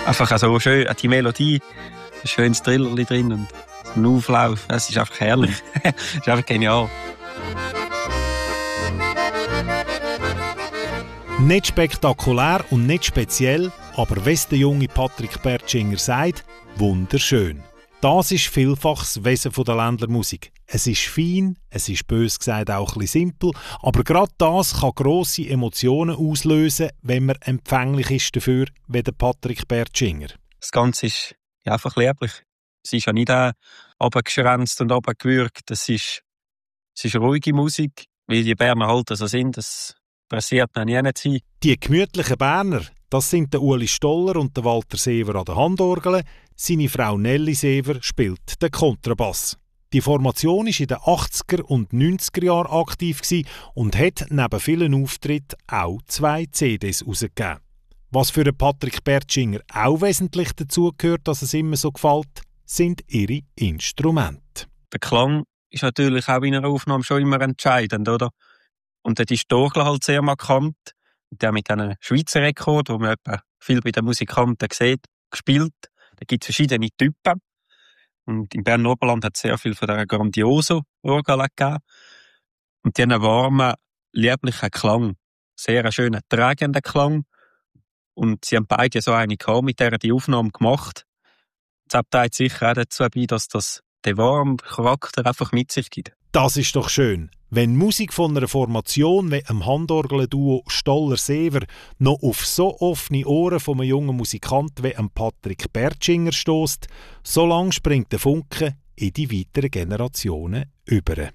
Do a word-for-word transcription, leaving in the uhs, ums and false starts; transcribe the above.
Einfach so schön, die Melodie, ein schönes Trillerli drin und ein Auflauf. Es ist einfach herrlich. Es ist einfach genial. Nicht spektakulär und nicht speziell, aber wie es der junge Patrick Bertschinger sagt, wunderschön. Das ist vielfach das Wesen der Ländlermusik. Es ist fein, es ist bös gesagt auch ein bisschen simpel, aber gerade das kann grosse Emotionen auslösen, wenn man empfänglich ist dafür, wie der Patrick Bertschinger. Das Ganze ist ja, einfach lieblich. Es ist ja nicht äh, runtergeschränzt und runtergewürgt. Es ist, es ist ruhige Musik, wie die Berner halt so sind. Das pressiert noch nie sein. Die gemütlichen Berner, das sind der Uli Stoller und der Walter Sever an der Handorgel. Seine Frau Nelly Sever spielt den Kontrabass. Die Formation war in den achtziger und neunziger Jahren aktiv und hat neben vielen Auftritten auch zwei C Ds herausgegeben. Was für den Patrick Bertschinger auch wesentlich dazu gehört, dass es immer so gefällt, sind ihre Instrumente. Der Klang ist natürlich auch in einer Aufnahme schon immer entscheidend, oder? Und dort ist die Orgel halt sehr markant. Der mit einem Schweizer Rekord, wo man etwa viel bei den Musikanten sieht, gespielt. Da gibt es verschiedene Typen. Und im Berner Oberland hat es sehr viel von dieser Grandioso-Orgel gegeben. Und die haben einen warmen, lieblichen Klang. Sehr einen schönen, tragenden Klang. Und sie haben beide so eine gehabt, mit der die Aufnahme gemacht. Das trägt sicher auch dazu bei, dass das den warmen Charakter einfach mit sich gibt. Das ist doch schön. Wenn Musik von einer Formation wie einem Handorgel-Duo Stoller-Sever noch auf so offene Ohren von einem jungen Musikanten wie einem Patrick Bertschinger stösst, so lang springt der Funke in die weiteren Generationen über.